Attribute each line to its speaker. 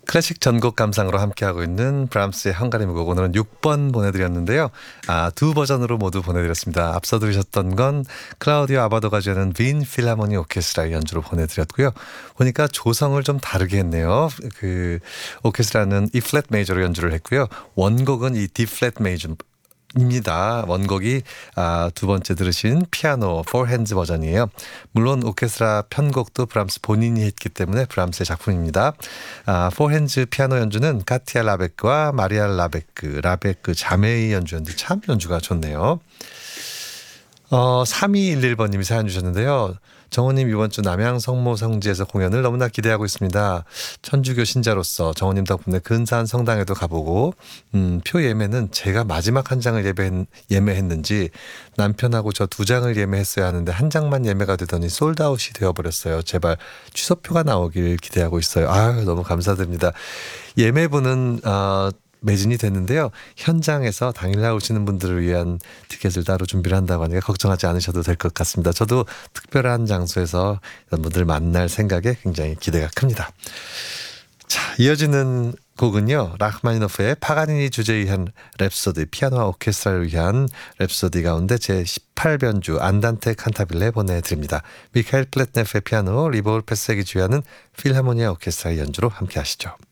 Speaker 1: 클래식 전곡 감상으로 함께하고 있는 브람스의 헝가리 무곡, 오늘은 6번 보내드렸는데요. 두 버전으로 모두 보내드렸습니다. 앞서 들으셨던 건 클라우디오 아바도가 주하는 빈 필하모니 오케스트라 연주로 보내드렸고요. 보니까 조성을 좀 다르게 했네요. 그 오케스트라는 E 플랫 메이저로 연주를 했고요. 원곡은 이 D 플랫 메이저 입니다. 원곡이 두 번째 들으신 피아노 Four Hands 버전이에요. 물론 오케스트라 편곡도 브람스 본인이 했기 때문에 브람스의 작품입니다. Four Hands 피아노 연주는 카티아 라베크와 마리아 라베크 자매의 연주였는데 참 연주가 좋네요. 3211번님이 사연 주셨는데요. 정호님, 이번 주 남양 성모 성지에서 공연을 너무나 기대하고 있습니다. 천주교 신자로서 정호님 덕분에 근사한 성당에도 가보고 표 예매는 제가 마지막 한 장을 예매했는지 남편하고 저 2장을 예매했어야 하는데 한 장만 예매가 되더니 솔드아웃이 되어버렸어요. 제발 취소표가 나오길 기대하고 있어요. 너무 감사드립니다. 예매분은 매진이 됐는데요. 현장에서 당일날 오시는 분들을 위한 티켓을 따로 준비를 한다고 하니까 걱정하지 않으셔도 될 것 같습니다. 저도 특별한 장소에서 이런 분들 만날 생각에 굉장히 기대가 큽니다. 자, 이어지는 곡은요, 라흐마니노프의 파가니니 주제에 의한 랩소디, 피아노와 오케스트라를 위한 랩소디 가운데 제18변주 안단테 칸타빌레 보내드립니다. 미카엘 플랫네프의 피아노, 리볼 페색이 주하는 필하모니아 오케스트라의 연주로 함께 하시죠.